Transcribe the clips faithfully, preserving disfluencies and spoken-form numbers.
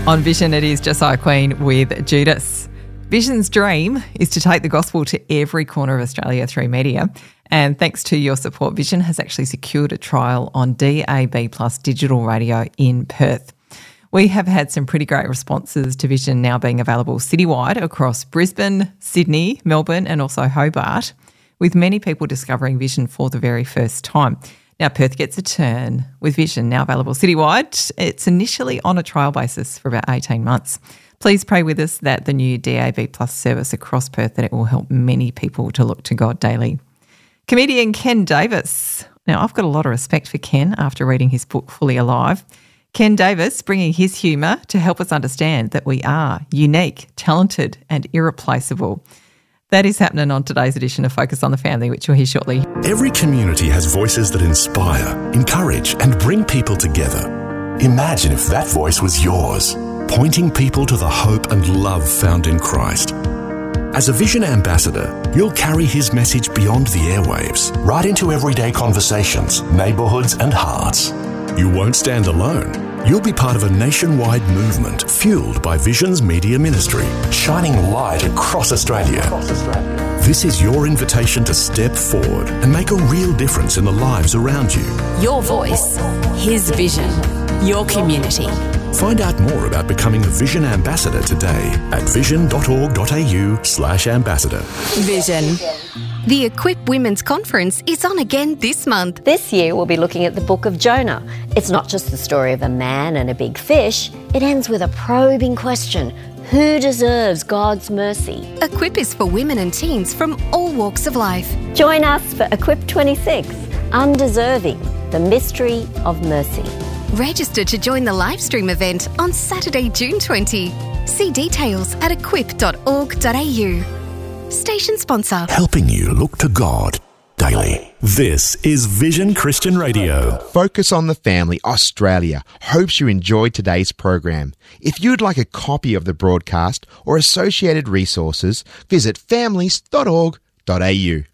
On Vision, it is Josiah Queen with Judas. Vision's dream is to take the gospel to every corner of Australia through media. And thanks to your support, Vision has actually secured a trial on D A B plus digital radio in Perth. We have had some pretty great responses to Vision now being available citywide across Brisbane, Sydney, Melbourne and also Hobart, with many people discovering Vision for the very first time. Now, Perth gets a turn with Vision now available citywide. It's initially on a trial basis for about eighteen months. Please pray with us that the new D A B plus service across Perth, that it will help many people to look to God daily. Comedian Ken Davis. Now, I've got a lot of respect for Ken after reading his book, Fully Alive. Ken Davis bringing his humour to help us understand that we are unique, talented and irreplaceable. That is happening on today's edition of Focus on the Family, which you'll hear shortly. Every community has voices that inspire, encourage and bring people together. Imagine if that voice was yours, pointing people to the hope and love found in Christ. As a Vision ambassador, you'll carry his message beyond the airwaves, right into everyday conversations, neighbourhoods and hearts. You won't stand alone. You'll be part of a nationwide movement fueled by Vision's media ministry, shining light across Australia. Across Australia. This is your invitation to step forward and make a real difference in the lives around you. Your voice, his vision, your community. Find out more about becoming a Vision ambassador today at vision.org.au slash ambassador. Vision. The Equip Women's Conference is on again this month. This year we'll be looking at the book of Jonah. It's not just the story of a man and a big fish. It ends with a probing question. Who deserves God's mercy? Equip is for women and teens from all walks of life. Join us for Equip twenty-six, Undeserving, the Mystery of Mercy. Register to join the live stream event on Saturday, June twentieth. See details at equip dot org dot a u. Station sponsor. Helping you look to God daily. This is Vision Christian Radio. Focus on the Family Australia hopes you enjoyed today's program. If you'd like a copy of the broadcast or associated resources, visit families dot org dot a u.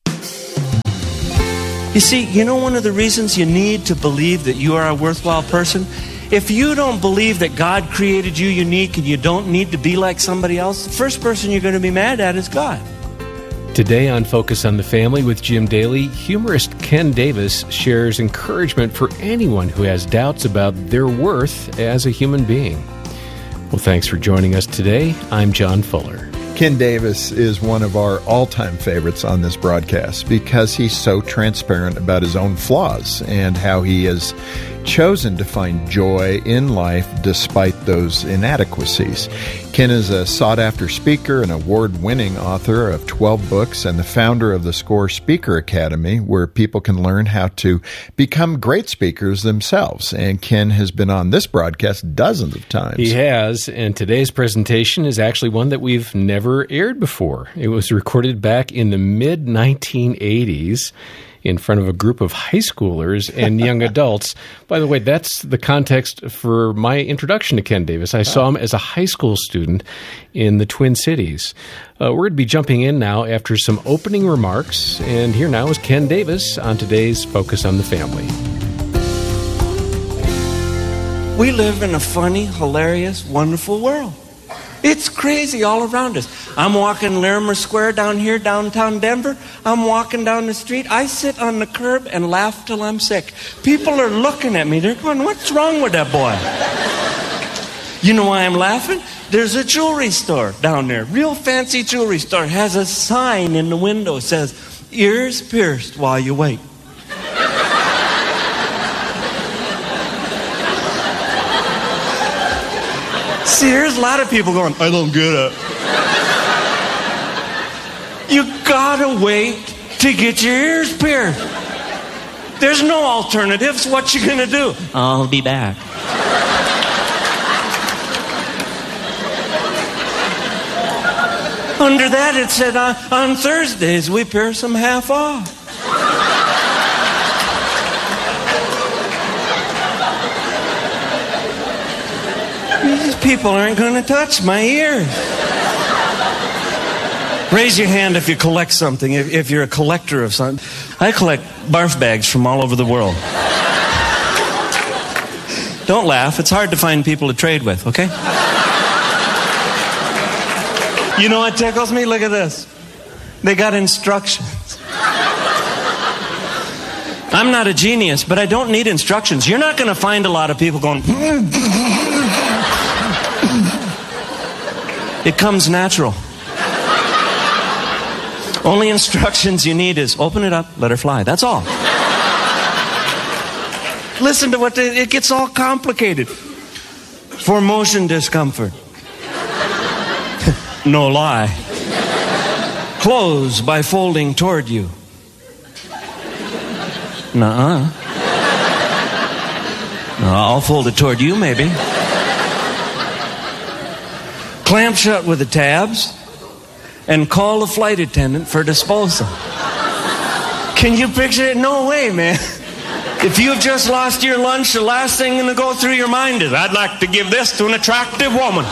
You see, you know one of the reasons you need to believe that you are a worthwhile person? If you don't believe that God created you unique and you don't need to be like somebody else, the first person you're going to be mad at is God. Today on Focus on the Family with Jim Daly, humorist Ken Davis shares encouragement for anyone who has doubts about their worth as a human being. Well, thanks for joining us today. I'm John Fuller. Ken Davis is one of our all-time favorites on this broadcast because he's so transparent about his own flaws and how he has chosen to find joy in life despite those inadequacies. Ken is a sought-after speaker, an award-winning author of twelve books, and the founder of the SCORE Speaker Academy, where people can learn how to become great speakers themselves. And Ken has been on this broadcast dozens of times. He has, and today's presentation is actually one that we've never aired before. It was recorded back in the mid nineteen eighties. In front of a group of high schoolers and young adults. By the way, that's the context for my introduction to Ken Davis. I saw him as a high school student in the Twin Cities. Uh, we're going to be jumping in now after some opening remarks, and here now is Ken Davis on today's Focus on the Family. We live in a funny, hilarious, wonderful world. It's crazy all around us. I'm walking Larimer Square down here, downtown Denver. I'm walking down the street. I sit on the curb and laugh till I'm sick. People are looking at me. They're going, what's wrong with that boy? You know why I'm laughing? There's a jewelry store down there. Real fancy jewelry store. Has a sign in the window. Says, ears pierced while you wait. See, there's a lot of people going, I don't get it. You gotta wait to get your ears pierced. There's no alternatives. What you gonna do? I'll be back. Under that it said, uh, on Thursdays we pierce them half off. These people aren't going to touch my ears. Raise your hand if you collect something, if, if you're a collector of something. I collect barf bags from all over the world. Don't laugh. It's hard to find people to trade with, okay? You know what tickles me? Look at this. They got instructions. I'm not a genius, but I don't need instructions. You're not going to find a lot of people going... It comes natural. Only instructions you need is open it up, let her fly. That's all. Listen to what they, it gets all complicated. For motion discomfort. No lie. Close by folding toward you. Nuh-uh. No, I'll fold it toward you, maybe. Clamp shut with the tabs and call the flight attendant for disposal. Can you picture it? No way, man. If you've just lost your lunch, the last thing going to go through your mind is, I'd like to give this to an attractive woman.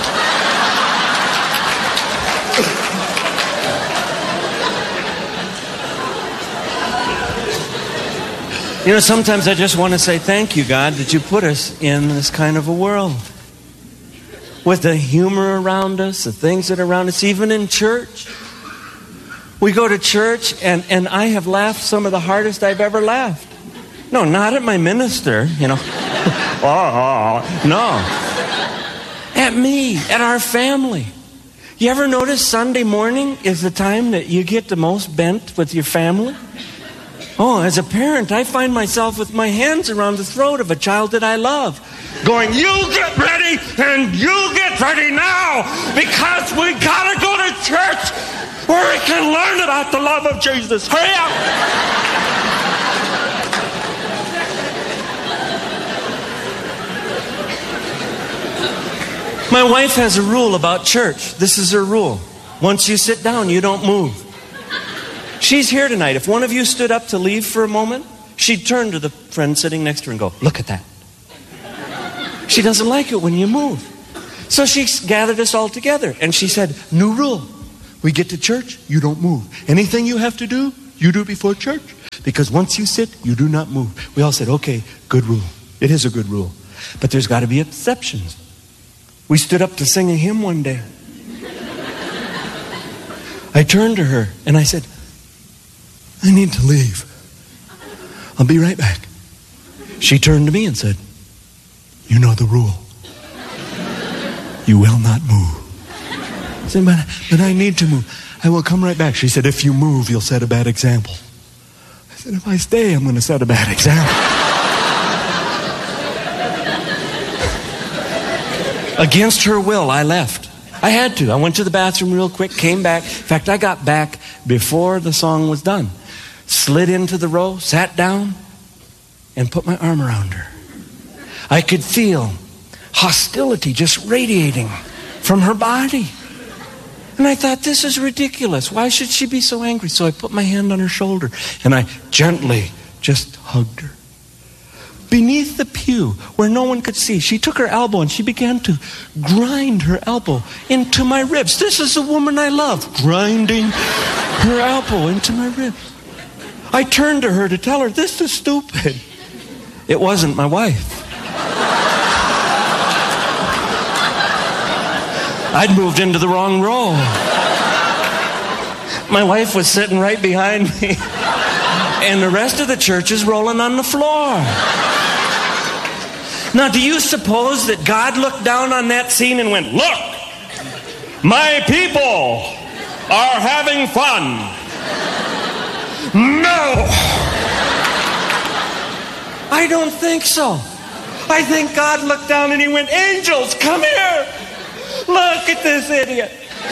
You know, sometimes I just want to say thank you, God, that you put us in this kind of a world. With the humor around us, the things that are around us, even in church. We go to church, and, and I have laughed some of the hardest I've ever laughed. No, not at my minister, you know. oh, no. At me, at our family. You ever notice Sunday morning is the time that you get the most bent with your family? Oh, as a parent, I find myself with my hands around the throat of a child that I love. Going, you get ready and you get ready now, because we gotta go to church where we can learn about the love of Jesus. Hurry up! My wife has a rule about church. This is her rule. Once you sit down, you don't move. She's here tonight. If one of you stood up to leave for a moment, she'd turn to the friend sitting next to her and go, look at that. She doesn't like it when you move. So she gathered us all together and she said, new rule. We get to church, you don't move. Anything you have to do, you do before church. Because once you sit, you do not move. We all said, okay, good rule. It is a good rule. But there's got to be exceptions. We stood up to sing a hymn one day. I turned to her and I said, I need to leave. I'll be right back. She turned to me and said, you know the rule. You will not move. I said, but, but I need to move. I will come right back. She said, if you move, you'll set a bad example. I said, if I stay, I'm going to set a bad example. Against her will, I left. I had to. I went to the bathroom real quick, came back. In fact, I got back before the song was done. Slid into the row, sat down, and put my arm around her. I could feel hostility just radiating from her body. And I thought, this is ridiculous. Why should she be so angry? So I put my hand on her shoulder, and I gently just hugged her. Beneath the pew, where no one could see, she took her elbow and she began to grind her elbow into my ribs. This is the woman I love, grinding her elbow into my ribs. I turned to her to tell her, this is stupid. It wasn't my wife. I'd moved into the wrong row. My wife was sitting right behind me, and the rest of the church is rolling on the floor. Now, do you suppose that God looked down on that scene and went, look, my people are having fun? No! I don't think so. I think God looked down and he went, angels, come here. Look at this idiot.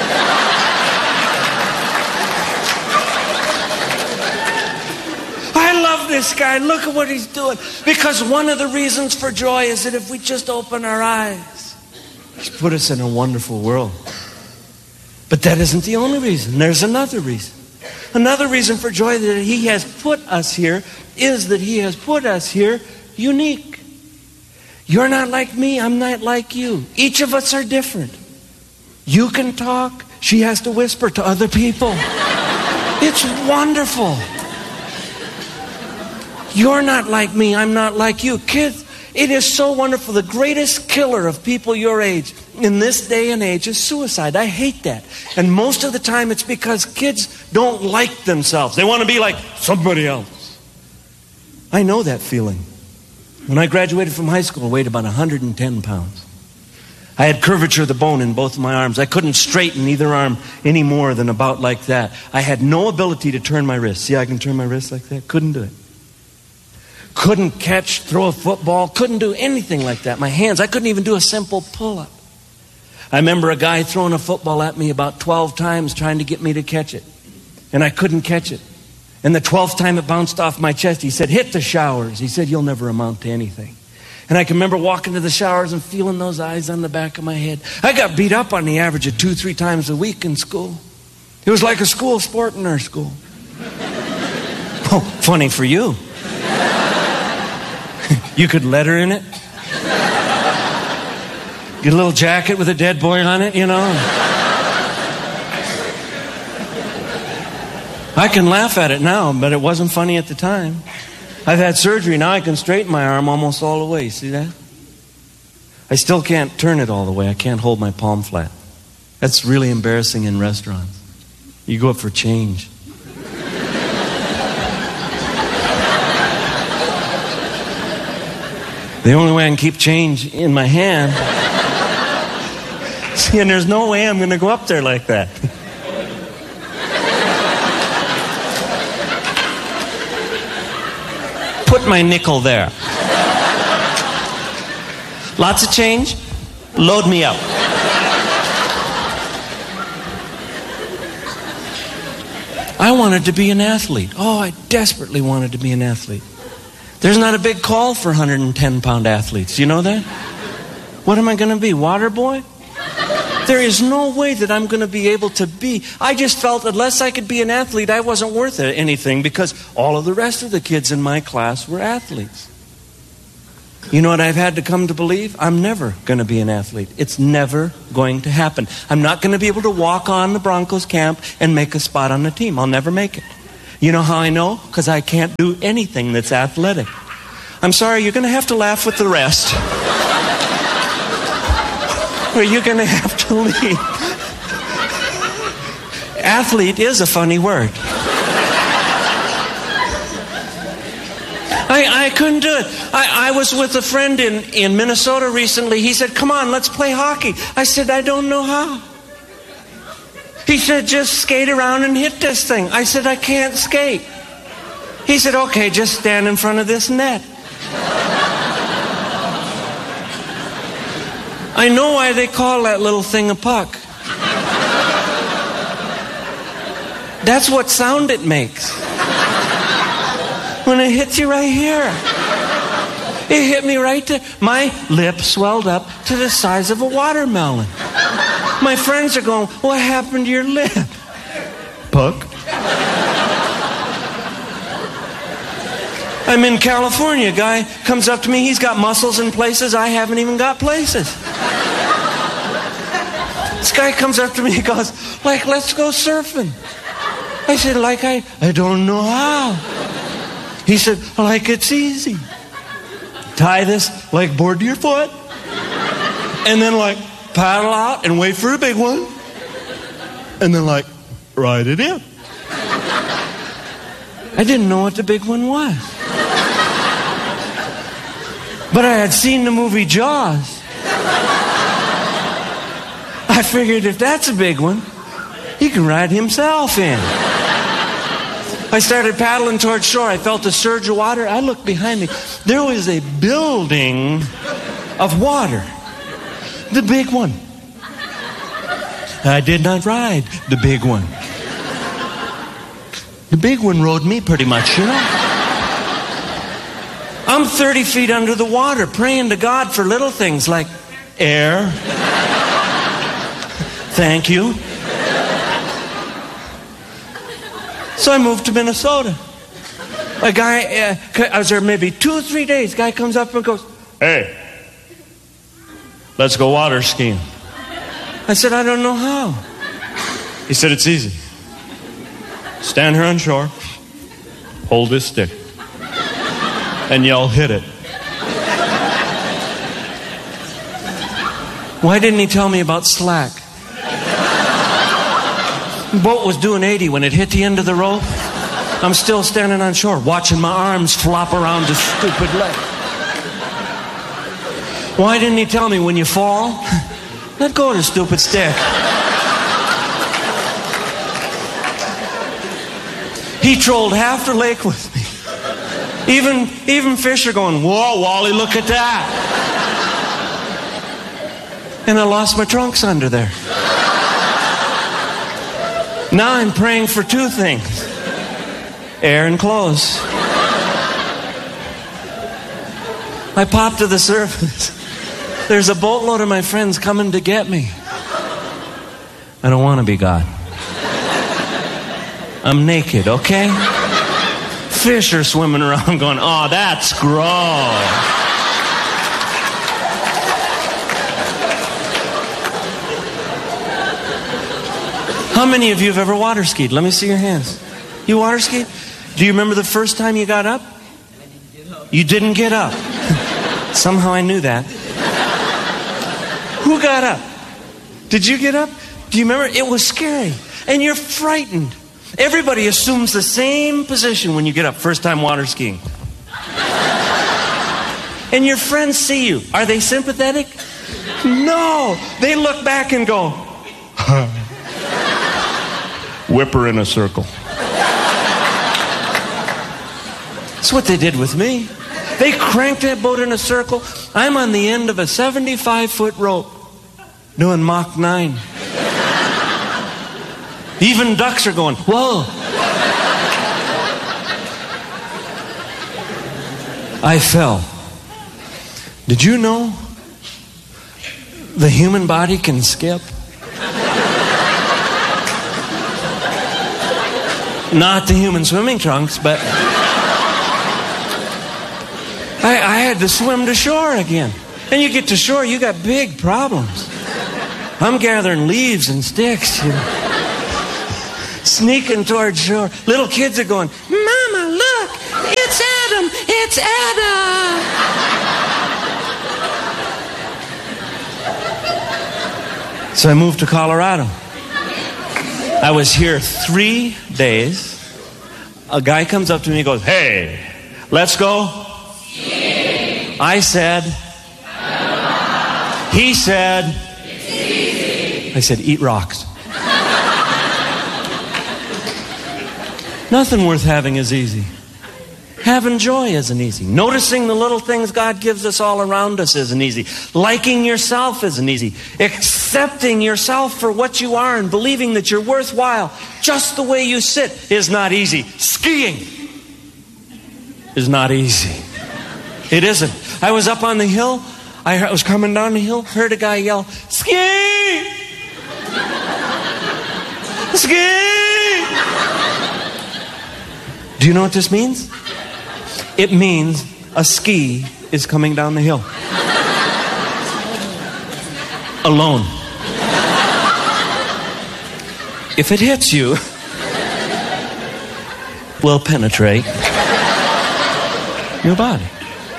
I love this guy. Look at what he's doing. Because one of the reasons for joy is that if we just open our eyes, he's put us in a wonderful world. But that isn't the only reason. There's another reason. Another reason for joy that he has put us here is that he has put us here unique. You're not like me. I'm not like you. Each of us are different. You can talk. She has to whisper to other people. It's wonderful. You're not like me. I'm not like you. Kids, It is so wonderful. The greatest killer of people your age in this day and age is suicide. I hate that. And most of the time it's because kids don't like themselves. They want to be like somebody else. I know that feeling. When I graduated from high school, I weighed about one hundred ten pounds. I had curvature of the bone in both of my arms. I couldn't straighten either arm any more than about like that. I had no ability to turn my wrist. See, I can turn my wrist like that. Couldn't do it. Couldn't catch, throw a football. Couldn't do anything like that. My hands, I couldn't even do a simple pull-up. I remember a guy throwing a football at me about twelve times trying to get me to catch it. And I couldn't catch it. And the twelfth time it bounced off my chest, he said, hit the showers. He said, you'll never amount to anything. And I can remember walking to the showers and feeling those eyes on the back of my head. I got beat up on the average of two, three times a week in school. It was like a school sport in our school. Oh, funny for you. You could letter in it. Get a little jacket with a dead boy on it, you know. I can laugh at it now, but it wasn't funny at the time. I've had surgery. Now I can straighten my arm almost all the way. See that? I still can't turn it all the way. I can't hold my palm flat. That's really embarrassing in restaurants. You go up for change. The only way I can keep change in my hand. See, and there's no way I'm going to go up there like that. Put my nickel there. Lots of change. Load me up. I wanted to be an athlete. Oh, I desperately wanted to be an athlete. There's not a big call for one hundred ten pound athletes. You know that? What am I going to be? Water boy? There is no way that I'm going to be able to be. I just felt unless I could be an athlete, I wasn't worth anything because all of the rest of the kids in my class were athletes. You know what I've had to come to believe? I'm never going to be an athlete. It's never going to happen. I'm not going to be able to walk on the Broncos camp and make a spot on the team. I'll never make it. You know how I know? Because I can't do anything that's athletic. I'm sorry, you're going to have to laugh with the rest. Or you're going to have to leave. Athlete is a funny word. I, I couldn't do it. I, I was with a friend in, in Minnesota recently. He said, come on, let's play hockey. I said, I don't know how. He said, just skate around and hit this thing. I said, I can't skate. He said, okay, just stand in front of this net. I know why they call that little thing a puck. That's what sound it makes. When it hits you right here. It hit me right there. My lip swelled up to the size of a watermelon. My friends are going, what happened to your lip? Puck. I'm in California. A guy comes up to me. He's got muscles in places I haven't even got places. This guy comes up to me. He goes, like, let's go surfing. I said, like, I, I don't know how. He said, like, it's easy. Tie this, like, board to your foot. And then, like, paddle out and wait for a big one. And then, like, ride it in. I didn't know what the big one was. But I had seen the movie Jaws. I figured if that's a big one, he can ride himself in. I started paddling towards shore. I felt a surge of water. I looked behind me. There was a building of water. The big one. I did not ride the big one. The big one rode me pretty much, you know. I'm thirty feet under the water praying to God for little things like air. Thank you. So I moved to Minnesota. A guy, uh, I was there maybe two or three days. Guy comes up and goes, hey, let's go water skiing. I said, I don't know how. He said, it's easy. Stand here on shore, hold this stick, and yell, hit it. Why didn't he tell me about slack? The boat was doing eighty when it hit the end of the rope. I'm still standing on shore, watching my arms flop around the stupid leg. Why didn't he tell me when you fall, let go of the stupid stick? He trolled half the lake with me. Even, even fish are going, whoa, Wally, look at that. And I lost my trunks under there. Now I'm praying for two things. Air and clothes. I pop to the surface. There's a boatload of my friends coming to get me. I don't want to be God. I'm naked, okay? Fish are swimming around going, oh, that's gross. How many of you have ever water skied? Let me see your hands. You water skied? Do you remember the first time you got up? You didn't get up. Somehow I knew that. Who got up? Did you get up? Do you remember? It was scary. And you're frightened. Everybody assumes the same position when you get up, first time water skiing. And your friends see you. Are they sympathetic? No. They look back and go, whip her in a circle. That's what they did with me. They cranked that boat in a circle. I'm on the end of a seventy-five foot rope doing Mach nine. Even ducks are going, whoa. I fell. Did you know the human body can skip? Not the human swimming trunks, but I, I had to swim to shore again. And you get to shore, you got big problems. I'm gathering leaves and sticks, you know. Sneaking towards shore. Little kids are going, Mama, look, it's Adam, it's Adam. So I moved to Colorado. I was here three days. A guy comes up to me and goes, hey, let's go. Skiing. I said, no. He said, it's easy. I said, eat rocks. Nothing worth having is easy. Having joy isn't easy. Noticing the little things God gives us all around us isn't easy. Liking yourself isn't easy. Accepting yourself for what you are and believing that you're worthwhile just the way you sit is not easy. Skiing is not easy. It isn't. I was up on the hill. I was coming down the hill, heard a guy yell, ski! Ski! Do you know what this means? It means a ski is coming down the hill. Alone. If it hits you, will penetrate your body.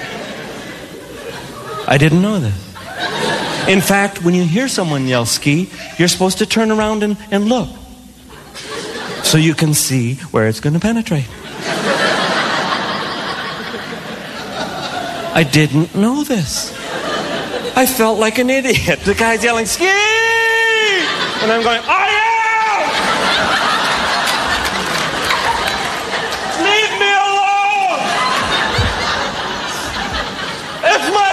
I didn't know this. In fact, when you hear someone yell ski, you're supposed to turn around and, and look so you can see where it's going to penetrate. I didn't know this. I felt like an idiot. The guy's yelling, ski! And I'm going, I am! Leave me alone! It's my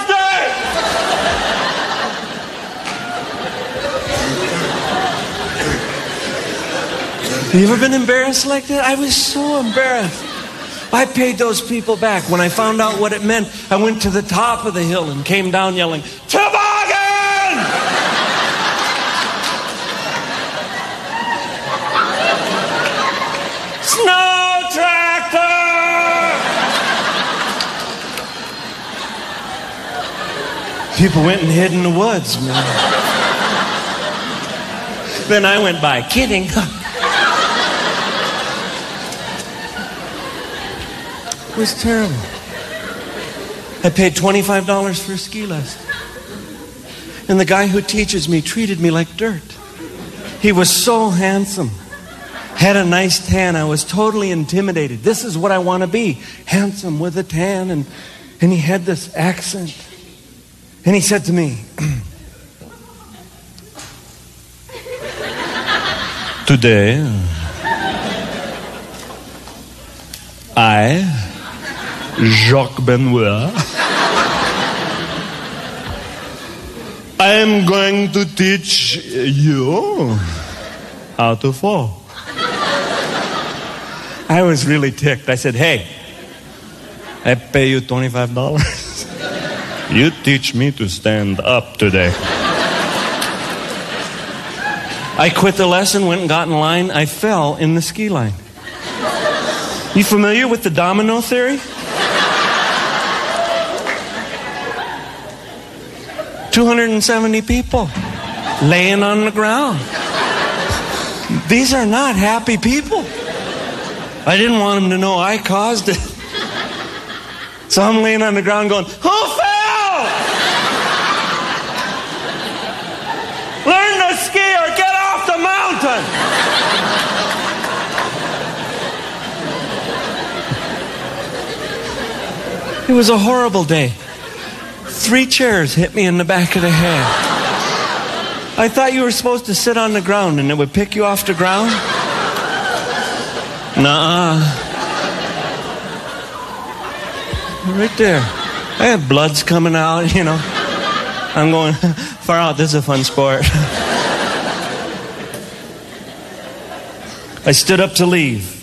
Thursday! You ever been embarrassed like that? I was so embarrassed. I paid those people back. When I found out what it meant, I went to the top of the hill and came down yelling, toboggan! Snow tractor! People went and hid in the woods, man. Then I went by, kidding. It was terrible. I paid twenty-five dollars for a ski lesson. And And the guy who teaches me treated me like dirt. He was so handsome. Had a nice tan. I was totally intimidated. This is what I want to be. Handsome with a tan. And, and he had this accent. And he said to me, today, I, Jacques Benoit, I am going to teach you how to fall. I was really ticked. I said, hey, I pay you twenty-five dollars. You teach me to stand up today. I quit the lesson, went and got in line. I fell in the ski line. You familiar with the domino theory? two hundred seventy people laying on the ground. These are not happy people. I didn't want them to know I caused it. So I'm laying on the ground going, who fell? Learn to ski or get off the mountain. It was a horrible day. Three chairs hit me in the back of the head. I thought you were supposed to sit on the ground and it would pick you off the ground. Nuh-uh. Right there. I have bloods coming out, you know. I'm going, far out, this is a fun sport. I stood up to leave.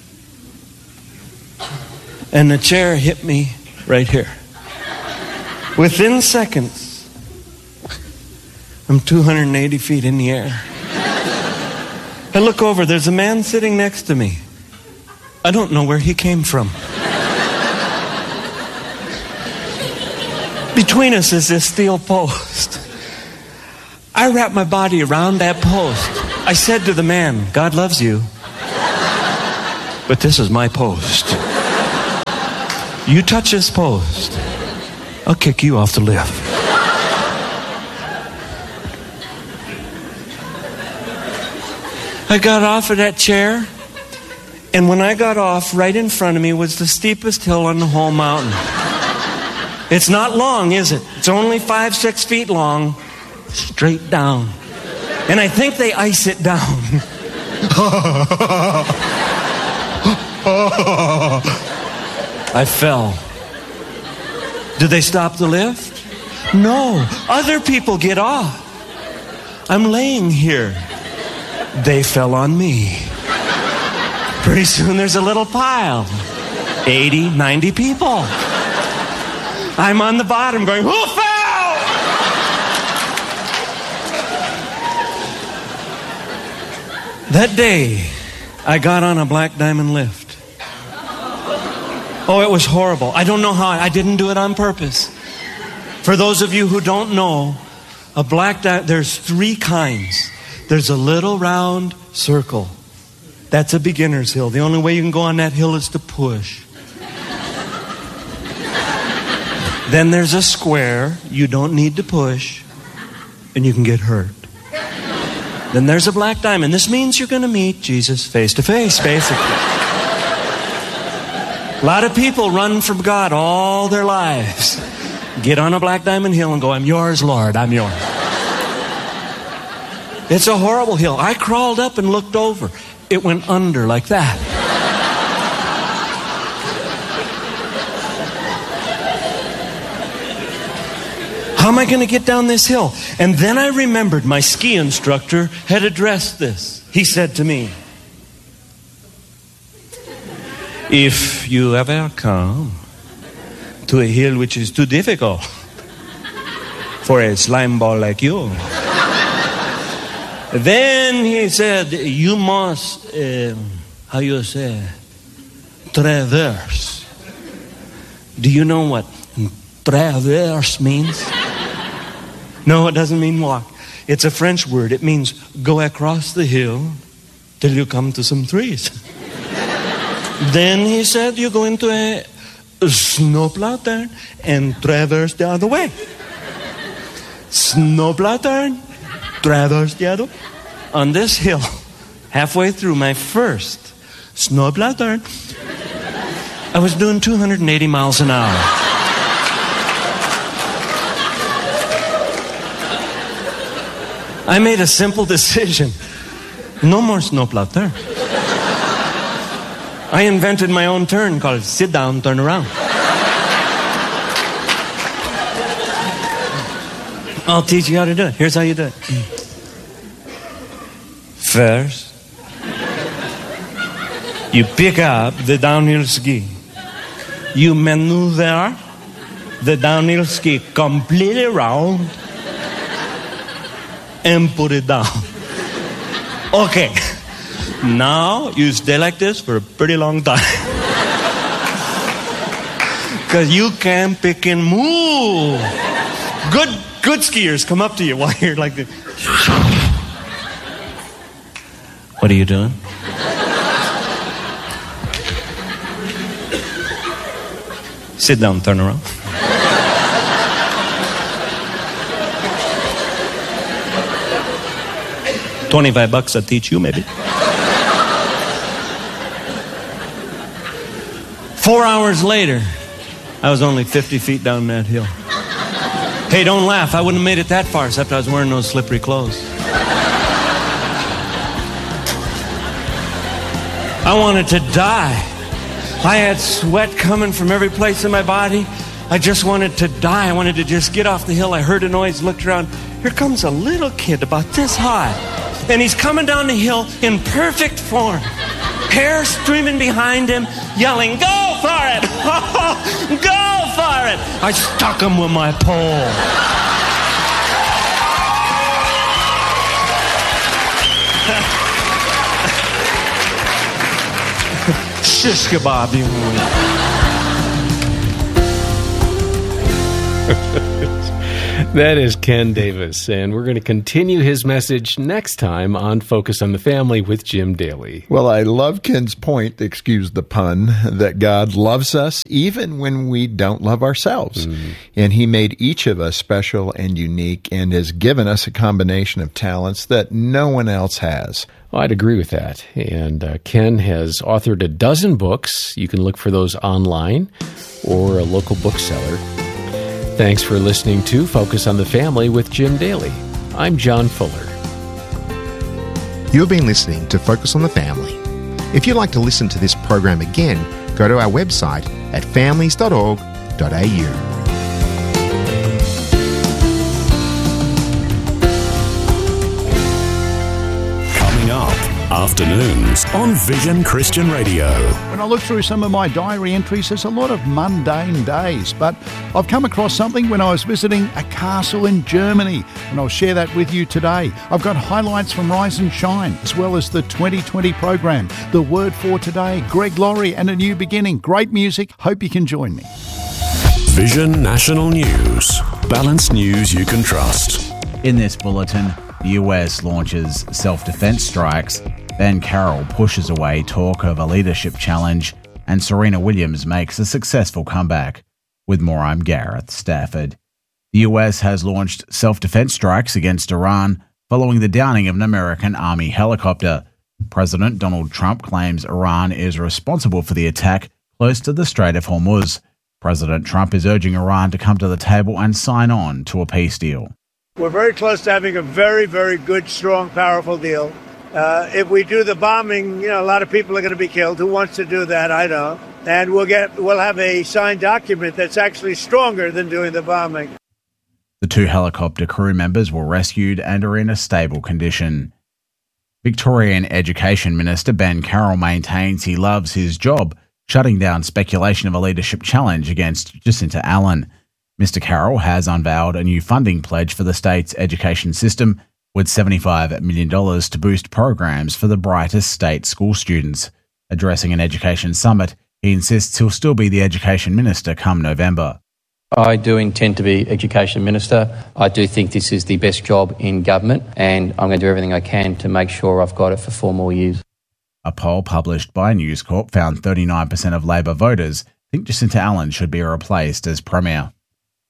And the chair hit me right here. Within seconds, I'm two hundred eighty feet in the air. I look over, there's a man sitting next to me. I don't know where he came from. Between us is this steel post. I wrapped my body around that post. I said to the man, God loves you, but this is my post. You touch this post, I'll kick you off the lift. I got off of that chair, and when I got off, right in front of me was the steepest hill on the whole mountain. It's not long, is it? It's only five, six feet long, straight down. And I think they ice it down. I fell. Did they stop the lift? No. Other people get off. I'm laying here. They fell on me. Pretty soon there's a little pile. eighty, ninety people. I'm on the bottom going, who fell? That day, I got on a Black Diamond lift. Oh, it was horrible. I don't know how. I didn't do it on purpose. For those of you who don't know, a Black Diamond, there's three kinds. There's a little round circle. That's a beginner's hill. The only way you can go on that hill is to push. Then there's a square. You don't need to push, and you can get hurt. Then there's a Black Diamond. This means you're going to meet Jesus face to face, basically. A lot of people run from God all their lives. Get on a Black Diamond hill and go, I'm yours, Lord, I'm yours. It's a horrible hill. I crawled up and looked over. It went under like that. How am I going to get down this hill? And then I remembered my ski instructor had addressed this. He said to me, if you ever come to a hill which is too difficult for a slime ball like you, then he said, you must, uh, how you say, traverse. Do you know what traverse means? No, it doesn't mean walk. It's a French word. It means go across the hill till you come to some trees. Then he said, you go into a snowplow turn and traverse the other way. Snowbladern, trädårsgärdo. On this hill, halfway through my first snowbladern, I was doing two hundred eighty miles an hour. I made a simple decision. No more snowbladern. I invented my own turn called sit down, turn around. I'll teach you how to do it. Here's how you do it. First, you pick up the downhill ski. You maneuver the downhill ski completely around and put it down. Okay. Now you stay like this for a pretty long time. Because you can pick and move. Good, good skiers come up to you while you're like this. What are you doing? Sit down, turn around. Twenty-five bucks I'll teach you, maybe. Four hours later, I was only fifty feet down that hill. Hey, don't laugh. I wouldn't have made it that far except I was wearing those slippery clothes. I wanted to die. I had sweat coming from every place in my body. I just wanted to die. I wanted to just get off the hill. I heard a noise, looked around. Here comes a little kid about this high. And he's coming down the hill in perfect form. Hair streaming behind him, yelling, "Go for it! Go for it!" I stuck him with my pole. Shish kebab, you That is Ken Davis, and we're going to continue his message next time on Focus on the Family with Jim Daly. Well, I love Ken's point, excuse the pun, that God loves us even when we don't love ourselves. Mm. And he made each of us special and unique and has given us a combination of talents that no one else has. Well, I'd agree with that. And uh, Ken has authored a dozen books. You can look for those online or a local bookseller. Thanks for listening to Focus on the Family with Jim Daly. I'm John Fuller. You've been listening to Focus on the Family. If you'd like to listen to this program again, go to our website at families dot org dot a u. Afternoons on Vision Christian Radio. When I look through some of my diary entries, there's a lot of mundane days, but I've come across something when I was visiting a castle in Germany, and I'll share that with you today. I've got highlights from Rise and Shine, as well as the twenty twenty program, the Word for Today, Greg Laurie, and A New Beginning. Great music. Hope you can join me. Vision National News. Balanced news you can trust. In this bulletin, the U S launches self-defense strikes, Ben Carroll pushes away talk of a leadership challenge, and Serena Williams makes a successful comeback. With more, I'm Gareth Stafford. The U S has launched self-defense strikes against Iran following the downing of an American Army helicopter. President Donald Trump claims Iran is responsible for the attack close to the Strait of Hormuz. President Trump is urging Iran to come to the table and sign on to a peace deal. We're very close to having a very, very good, strong, powerful deal. Uh, if we do the bombing, you know, a lot of people are going to be killed. Who wants to do that? I don't. And we'll get, we'll have a signed document that's actually stronger than doing the bombing. The two helicopter crew members were rescued and are in a stable condition. Victorian Education Minister Ben Carroll maintains he loves his job, shutting down speculation of a leadership challenge against Jacinta Allen. Mister Carroll has unveiled a new funding pledge for the state's education system with seventy-five million dollars to boost programs for the brightest state school students. Addressing an education summit, he insists he'll still be the education minister come November. I do intend to be education minister. I do think this is the best job in government, and I'm going to do everything I can to make sure I've got it for four more years. A poll published by News Corp found thirty-nine percent of Labor voters think Jacinta Allen should be replaced as Premier.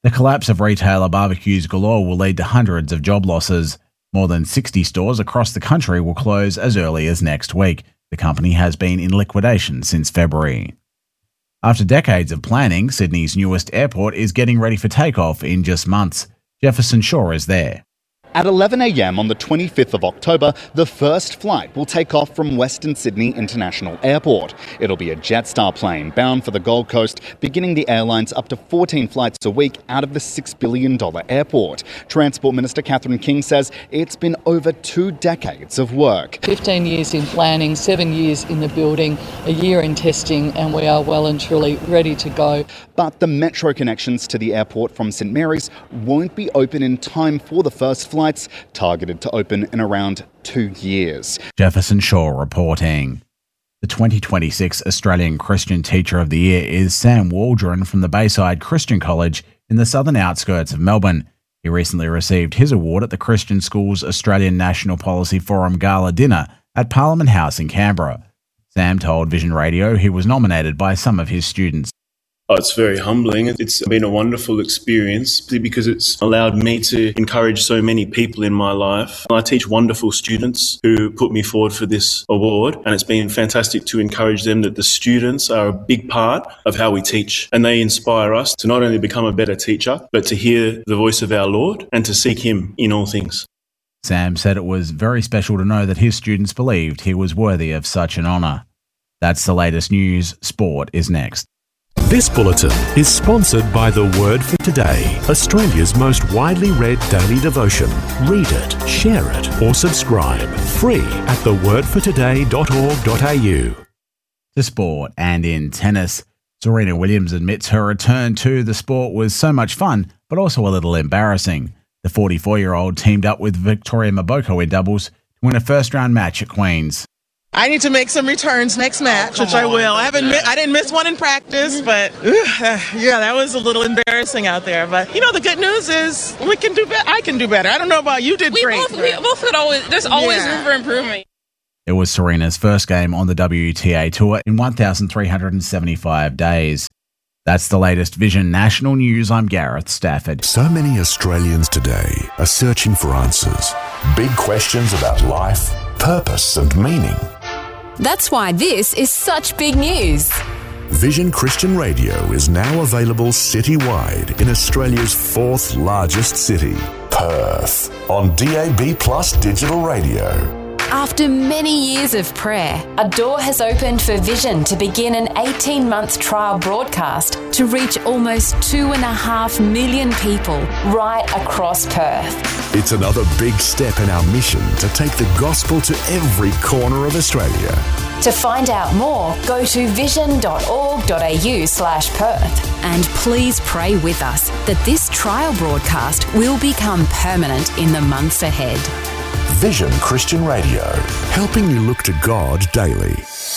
The collapse of retailer Barbecues Galore will lead to hundreds of job losses. More than sixty stores across the country will close as early as next week. The company has been in liquidation since February. After decades of planning, Sydney's newest airport is getting ready for takeoff in just months. Jefferson Shaw is there. At eleven a m on the twenty-fifth of October, the first flight will take off from Western Sydney International Airport. It'll be a Jetstar plane bound for the Gold Coast, beginning the airline's up to fourteen flights a week out of the six billion dollars airport. Transport Minister Catherine King says it's been over two decades of work. fifteen years in planning, seven years in the building, a year in testing, and we are well and truly ready to go. But the metro connections to the airport from St Mary's won't be open in time for the first flight. Flights targeted to open in around two years. Jefferson Shaw reporting. The twenty twenty-six Australian Christian Teacher of the Year is Sam Waldron from the Bayside Christian College in the southern outskirts of Melbourne. He recently received his award at the Christian Schools Australian National Policy Forum Gala Dinner at Parliament House in Canberra. Sam told Vision Radio he was nominated by some of his students. Oh, it's very humbling. It's been a wonderful experience because it's allowed me to encourage so many people in my life. I teach wonderful students who put me forward for this award, and it's been fantastic to encourage them that the students are a big part of how we teach, and they inspire us to not only become a better teacher, but to hear the voice of our Lord and to seek Him in all things. Sam said it was very special to know that his students believed he was worthy of such an honour. That's the latest news. Sport is next. This bulletin is sponsored by The Word for Today, Australia's most widely read daily devotion. Read it, share it, or subscribe. Free at the word for today dot org dot a u. To sport, and in tennis, Serena Williams admits her return to the sport was so much fun, but also a little embarrassing. The forty-four-year-old teamed up with Victoria Maboko in doubles to win a first-round match at Queen's. I need to make some returns next match, which I will. I haven't, mi- I didn't miss one in practice, but uh, yeah, that was a little embarrassing out there. But you know, the good news is we can do better. I can do better. I don't know about you. Did we great. Both, we both could always. There's always yeah. room for improvement. It was Serena's first game on the W T A Tour in one thousand three hundred seventy-five days. That's the latest Vision National News. I'm Gareth Stafford. So many Australians today are searching for answers. Big questions about life, purpose, and meaning. That's why this is such big news. Vision Christian Radio is now available citywide in Australia's fourth largest city, Perth, on D A B Plus digital radio. After many years of prayer, a door has opened for Vision to begin an eighteen-month trial broadcast to reach almost two and a half million people right across Perth. It's another big step in our mission to take the gospel to every corner of Australia. To find out more, go to vision dot org dot a u slash Perth. And please pray with us that this trial broadcast will become permanent in the months ahead. Vision Christian Radio, helping you look to God daily.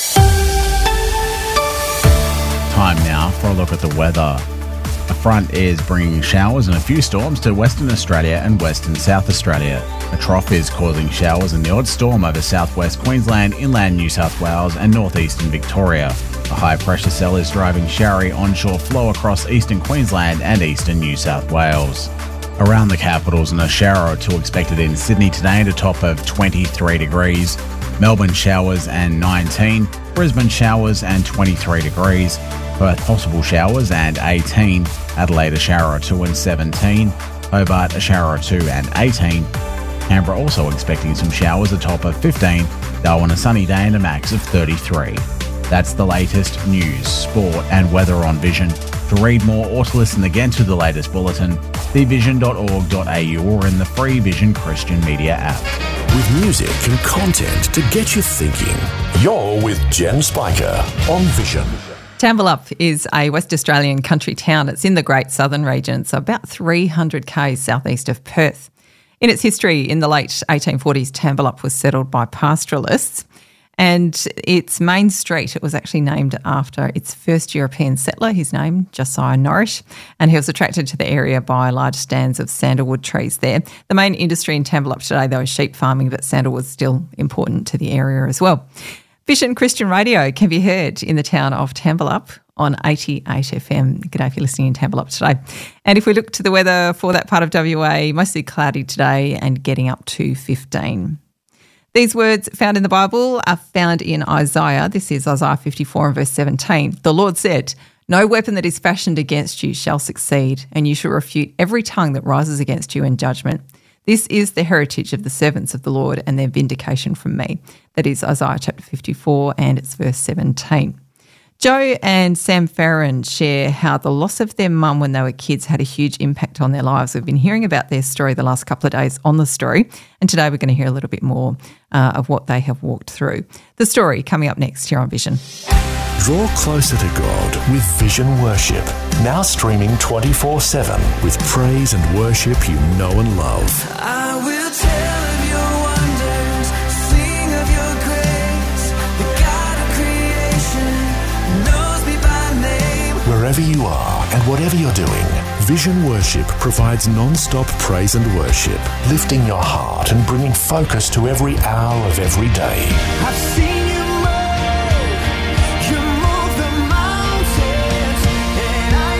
Time now for a look at the weather. A front is bringing showers and a few storms to Western Australia and Western South Australia. A trough is causing showers and the odd storm over southwest Queensland, inland New South Wales and northeastern Victoria. A high pressure cell is driving showery onshore flow across eastern Queensland and eastern New South Wales. Around the capitals, and a shower or two expected in Sydney today at a top of twenty-three degrees. Melbourne showers and nineteen. Brisbane showers and twenty-three degrees. Perth possible showers and eighteen. Adelaide a shower or two and seventeen. Hobart a shower or two and eighteen. Canberra also expecting some showers, a top of fifteen. Darwin a sunny day and a max of thirty-three. That's the latest news, sport and weather on Vision. To read more or to listen again to the latest bulletin, see vision dot org dot a u or in the free Vision Christian Media app. With music and content to get you thinking, you're with Jen Spiker on Vision. Tambalup is a West Australian country town. It's in the Great Southern region, so about three hundred kays southeast of Perth. In its history, in the late eighteen forties, Tambalup was settled by pastoralists, and its main street, it was actually named after its first European settler, his name, Josiah Norrish, and he was attracted to the area by large stands of sandalwood trees there. The main industry in Tambalup today, though, is sheep farming, but sandalwood's still important to the area as well. Vision Christian Radio can be heard in the town of Tambalup on eighty-eight F M. G'day if you're listening in Tambalop today. And if we look to the weather for that part of W A, mostly cloudy today and getting up to fifteen. These words found in the Bible are found in Isaiah. This is Isaiah fifty-four and verse seventeen. The Lord said, "No weapon that is fashioned against you shall succeed, and you shall refute every tongue that rises against you in judgment. This is the heritage of the servants of the Lord and their vindication from me." That is Isaiah chapter fifty-four and it's verse seventeen. Joe and Sam Farron share how the loss of their mum when they were kids had a huge impact on their lives. We've been hearing about their story the last couple of days on The Story, and today we're going to hear a little bit more uh, of what they have walked through. The Story coming up next here on Vision. Draw closer to God with Vision Worship, now streaming twenty-four seven with praise and worship you know and love. I will tell of your wonders, sing of your grace. The God of creation knows me by name. Wherever you are and whatever you're doing, Vision Worship provides non-stop praise and worship, lifting your heart and bringing focus to every hour of every day. I've seen you move, you move the mountains, and I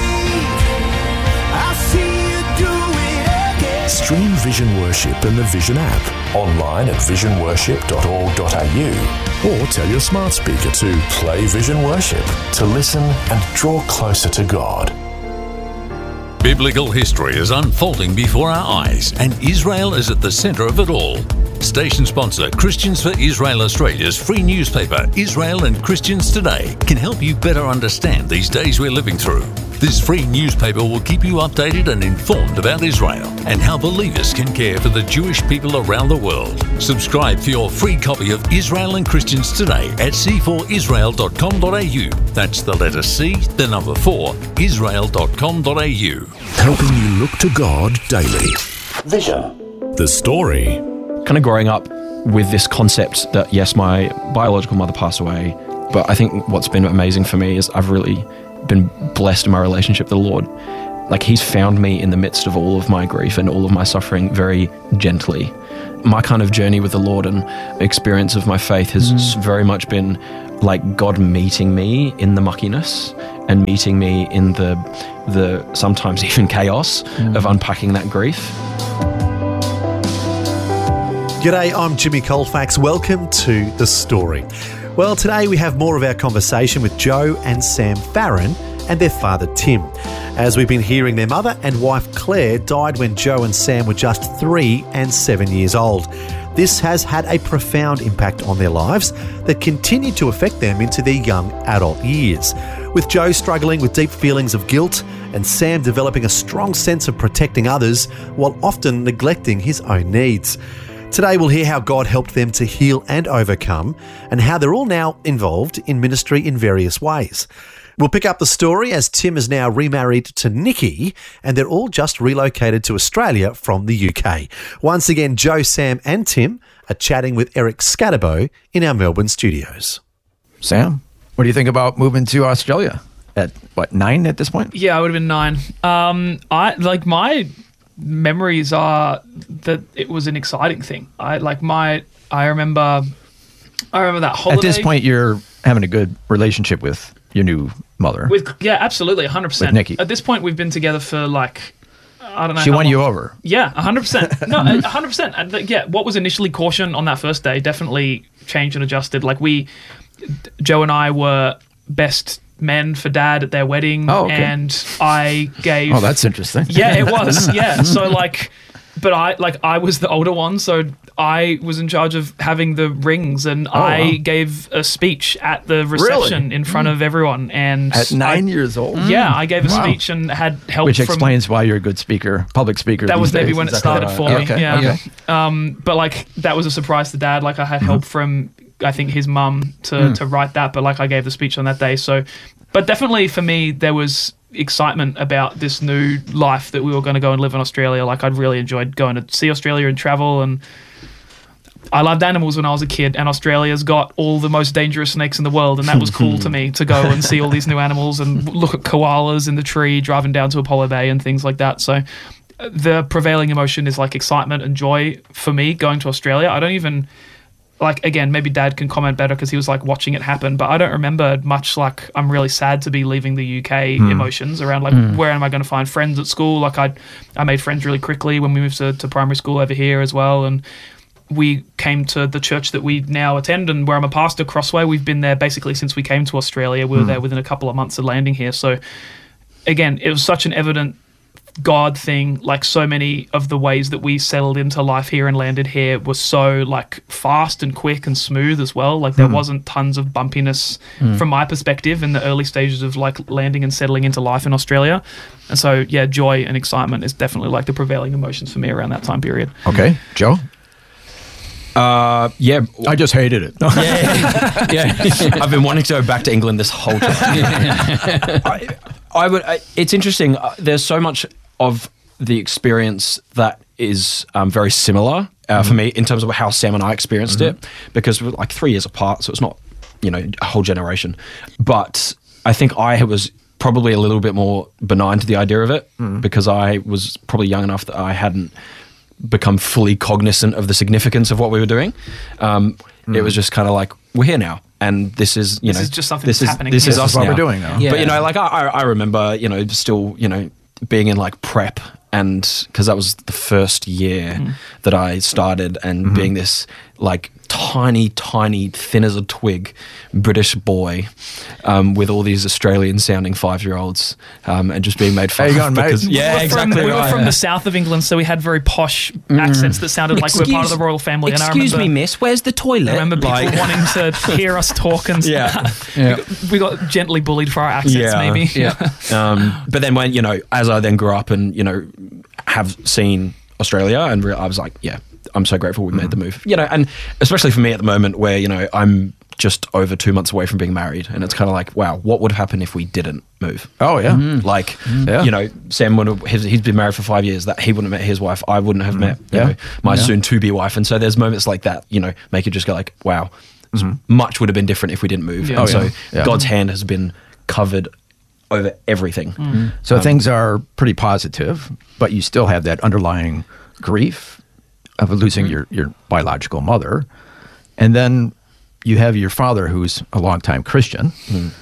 believe I'll see you do it again. Stream Vision Worship in the Vision app, online at vision worship dot org dot a u, or tell your smart speaker to play Vision Worship to listen and draw closer to God. Biblical history is unfolding before our eyes, and Israel is at the centre of it all. Station sponsor Christians for Israel Australia's free newspaper, Israel and Christians Today, can help you better understand these days we're living through. This free newspaper will keep you updated and informed about Israel and how believers can care for the Jewish people around the world. Subscribe for your free copy of Israel and Christians Today at c four israel dot com dot a u. That's the letter C, the number four, israel dot com dot a u. Helping you look to God daily. Vision. The Story. Kind of growing up with this concept that, yes, my biological mother passed away, but I think what's been amazing for me is I've really been blessed in my relationship with the Lord. Like, He's found me in the midst of all of my grief and all of my suffering very gently. My kind of journey with the Lord and experience of my faith has mm. very much been like God meeting me in the muckiness and meeting me in the the sometimes even chaos mm. of unpacking that grief. G'day, I'm Jimmy Colfax. Welcome to The Story. Well, today we have more of our conversation with Joe and Sam Farron and their father Tim. As we've been hearing, their mother and wife Claire died when Joe and Sam were just three and seven years old. This has had a profound impact on their lives that continued to affect them into their young adult years. With Joe struggling with deep feelings of guilt and Sam developing a strong sense of protecting others while often neglecting his own needs. Today we'll hear how God helped them to heal and overcome, and how they're all now involved in ministry in various ways. We'll pick up the story as Tim is now remarried to Nikki, and they're all just relocated to Australia from the U K. Once again, Joe, Sam and Tim are chatting with Eric Scatterbo in our Melbourne studios. Sam, what do you think about moving to Australia at, what, nine at this point? Yeah, I would have been nine. Um, I like my... memories are that it was an exciting thing. I like my I remember I remember that holiday. At this point you're having a good relationship with your new mother. With yeah, absolutely, one hundred percent. With Nikki. At this point we've been together for like I don't know. She how won long. you over. Yeah, one hundred percent. No, one hundred percent. And the, yeah, what was initially caution on that first day definitely changed and adjusted. Like we Joe and I were best men for Dad at their wedding. Oh, okay. And I gave... Oh, that's interesting. Yeah, it was. Yeah. So like, but I like I was the older one, so I was in charge of having the rings, and oh, I wow. gave a speech at the reception really? in front mm. of everyone. And at nine I, years old? Yeah, I gave a wow. speech and had help Which from... explains why you're a good speaker, public speaker. That these was maybe days. when Is it started right? for me. Okay. Yeah. Okay. Um, but like that was a surprise to Dad. Like I had help mm-hmm. from I think his mum to mm. to write that, but like I gave the speech on that day. So, but definitely for me there was excitement about this new life that we were going to go and live in Australia. Like I'd really enjoyed going to see Australia and travel, and I loved animals when I was a kid, and Australia's got all the most dangerous snakes in the world, and that was cool to me to go and see all these new animals and look at koalas in the tree driving down to Apollo Bay and things like that. So the prevailing emotion is like excitement and joy for me going to Australia. I don't even like, again, maybe Dad can comment better because he was like watching it happen, but I don't remember much like I'm really sad to be leaving the U K Mm. emotions around like Mm. where am I going to find friends at school? Like I I made friends really quickly when we moved to, to primary school over here as well, and we came to the church that we now attend and where I'm a pastor, Crossway. We've been there basically since we came to Australia. We were Mm. there within a couple of months of landing here. So again, it was such an evident God thing. Like so many of the ways that we settled into life here and landed here was so like fast and quick and smooth as well. Like there Mm. wasn't tons of bumpiness Mm. from my perspective in the early stages of like landing and settling into life in Australia. And so yeah, joy and excitement is definitely like the prevailing emotions for me around that time period. Okay, Joe? Uh, yeah. I just hated it. Yeah, yeah. I've been wanting to go back to England this whole time. I, I would. I, it's interesting. Uh, there's so much of the experience that is um, very similar uh, for me in terms of how Sam and I experienced Mhm. it, because we're like three years apart, so it's not, you know, a whole generation. But I think I was probably a little bit more benign to the idea of it Mhm. because I was probably young enough that I hadn't become fully cognizant of the significance of what we were doing. Um, It was just kind of like, we're here now. And this is, you This know, is just something this that's is, happening This here. is This us is what now. we're doing now. But, you Yeah. know, like I, I I remember, you know, still, you know, being in like prep, and because that was the first year Mm. that I started, and being this like tiny, tiny, thin as a twig British boy um, with all these Australian sounding five year olds um, and just being made fun How you of. going, mate? because- Yeah, we were from, exactly. we were right. from the south of England, so we had very posh Mm. accents that sounded like we we're part of the royal family. And I Excuse remember, me, miss, where's the toilet? I remember people Like- wanting to hear us talk and Yeah. stuff. Yeah. We, got, we got gently bullied for our accents, maybe. um, but then when, you know, as I then grew up and, you know, have seen Australia, and re- I was like, yeah, I'm so grateful we made the move. You know, and especially for me at the moment where, you know, I'm just over two months away from being married. And it's kind of like, wow, what would happen if we didn't move? Oh, yeah. Mm. Like, Yeah. you know, Sam would have, he's, he's been married for five years, that he wouldn't have met his wife. I wouldn't have met, you Yeah. know, my Yeah. soon to be wife. And so there's moments like that, you know, make you just go like, wow, much would have been different if we didn't move. Yeah. And Oh, so yeah. Yeah. God's hand has been covered over everything. So Um, things are pretty positive, but you still have that underlying grief of losing your, your biological mother. And then you have your father, who's a longtime Christian,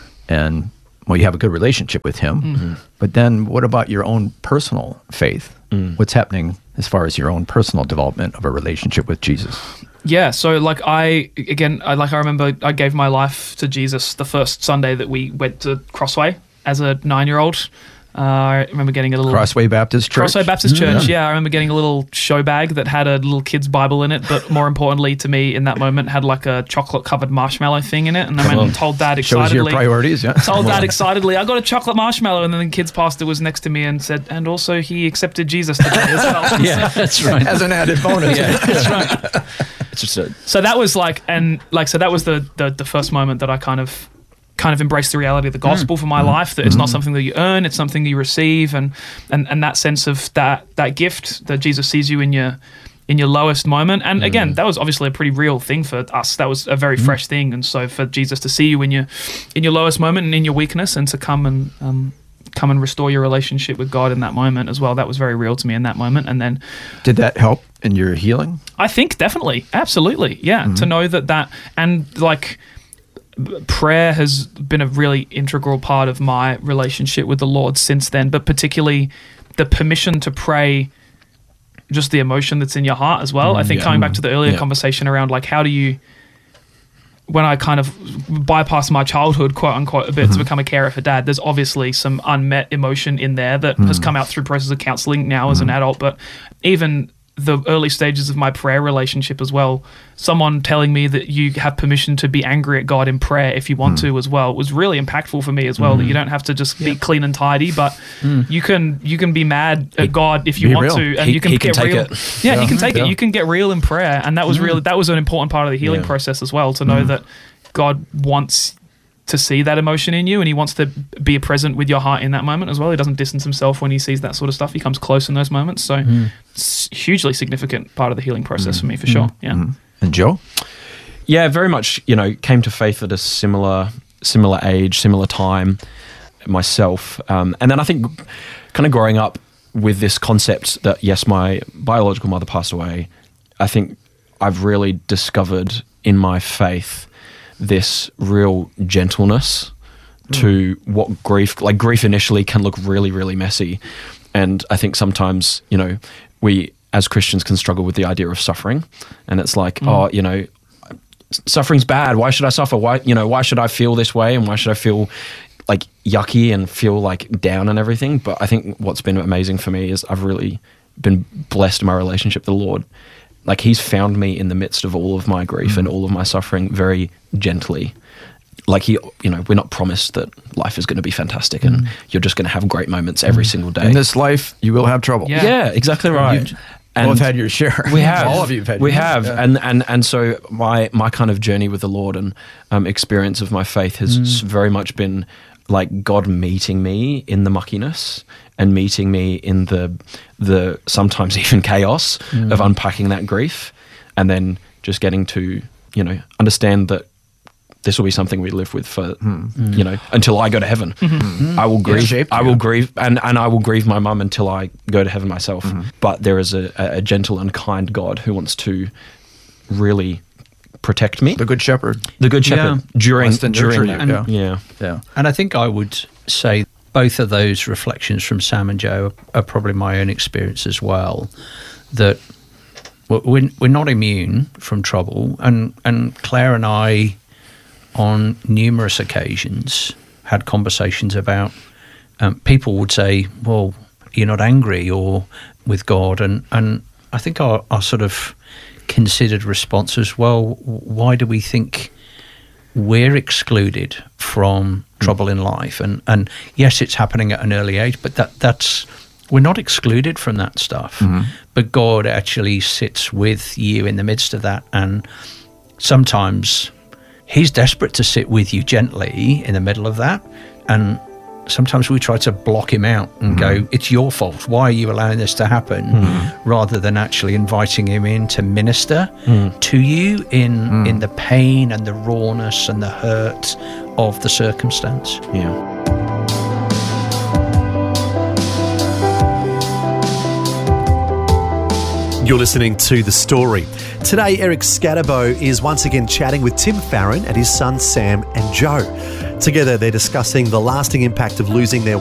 and, well, you have a good relationship with him. Mhm. But then what about your own personal faith? What's happening as far as your own personal development of a relationship with Jesus? Yeah, so like I again, I like I remember I gave my life to Jesus the first Sunday that we went to Crossway as a nine-year-old. Uh, I remember getting a little Crossway Baptist Church? Crossway Baptist Mm, Church. yeah. Yeah. I remember getting a little show bag that had a little kid's Bible in it, but more importantly to me in that moment had like a chocolate-covered marshmallow thing in it, and I Come went on. and told Dad Shows excitedly. your priorities, yeah. Told Dad excitedly, I got a chocolate marshmallow, and then the kids pastor was next to me and said, and also he accepted Jesus today as well. Yeah, that's right. As an added bonus. Yeah, that's right. It's just a, So that was like, and like, so that was the, the the first moment that I kind of kind of embraced the reality of the gospel for my life, that it's not something that you earn, it's something you receive, and and and that sense of that that gift that Jesus sees you in your in your lowest moment. And again, that was obviously a pretty real thing for us. That was a very fresh thing. And so for Jesus to see you in your in your lowest moment and in your weakness, and to come and um come and restore your relationship with God in that moment as well, that was very real to me in that moment. And then Did that help in your healing? I think definitely, absolutely, yeah. To know that that, and like b- prayer has been a really integral part of my relationship with the Lord since then, but particularly the permission to pray, just the emotion that's in your heart as well. I think yeah. coming back to the earlier Yeah. conversation around like, how do you, when I kind of bypassed my childhood, quote unquote, a bit to become a carer for Dad, there's obviously some unmet emotion in there that has come out through process of counseling now as an adult. But even the early stages of my prayer relationship as well, someone telling me that you have permission to be angry at God in prayer if you want to as well was really impactful for me as well. That you don't have to just be clean and tidy, but you can you can be mad at God if you be want real. to, and He- you can he get can take real. it. Yeah, Yeah. you can take Yeah. it. You can get real in prayer, and that was really that was an important part of the healing Yeah. process as well. To know that God wants to see that emotion in you, and he wants to be present with your heart in that moment as well. He doesn't distance himself when he sees that sort of stuff. He comes close in those moments. So it's a hugely significant part of the healing process for me, for sure. Yeah. And Joe? yeah, very much, you know, came to faith at a similar similar age, similar time myself. Um, and then I think kind of growing up with this concept that, yes, my biological mother passed away, I think I've really discovered in my faith this real gentleness to what grief, like grief initially can look really, really messy. And I think sometimes, you know, we as Christians can struggle with the idea of suffering. And it's like, Mm. oh, you know, suffering's bad. Why should I suffer? Why, you know, why should I feel this way? And why should I feel like yucky and feel like down and everything? But I think what's been amazing for me is I've really been blessed in my relationship with the Lord. Like he's found me in the midst of all of my grief and all of my suffering very gently. Like he, you know, we're not promised that life is going to be fantastic and you're just going to have great moments every single day. In this life, you will have trouble. Yeah, yeah exactly right. You've both had your share. We have. All of you have had We your have. share. Yeah. And, and, and so my, my kind of journey with the Lord and um, experience of my faith has Mm. s- very much been like God meeting me in the muckiness and meeting me in the the sometimes even chaos Mm. of unpacking that grief, and then just getting to, you know, understand that this will be something we live with for, Mm. you know, until I go to heaven. Mhm. I will Yeah, grieve. shaped I you. will grieve, and, and I will grieve my mum until I go to heaven myself. Mm-hmm. But there is a, a gentle and kind God who wants to really protect me. The Good Shepherd. The Good Shepherd Yeah. during Wants to during nurture that. you, Yeah. yeah. yeah. And I think I would say both of those reflections from Sam and Joe are, are probably my own experience as well. That we're, we're not immune from trouble. And, and Claire and I, on numerous occasions, had conversations about um, people would say, well, you're not angry or with God. And, and I think our, our sort of considered response as well, why do we think we're excluded from trouble in life? And and yes, it's happening at an early age, but that that's we're not excluded from that stuff. Mhm. But God actually sits with you in the midst of that, and sometimes He's desperate to sit with you gently in the middle of that, and sometimes we try to block Him out and go, it's your fault, why are you allowing this to happen? Mhm. Rather than actually inviting Him in to minister Mm. to you in Mm. in the pain and the rawness and the hurt of the circumstance. Yeah. You're listening to The Story. Today, Eric Scatterbo is once again chatting with Tim Farron and his sons Sam and Joe. Together, they're discussing the lasting impact of losing their